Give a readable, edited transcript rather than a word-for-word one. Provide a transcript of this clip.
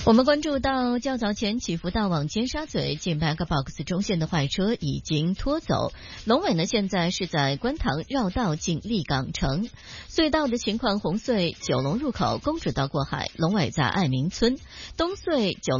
我们关注到较早前起伏到往尖沙咀进 BackBox 中线的坏车已经拖走，龙尾呢现在是在观塘绕道进立港城。隧道的情况，红隧九龙入口公主道过海，龙尾在爱民村，东隧九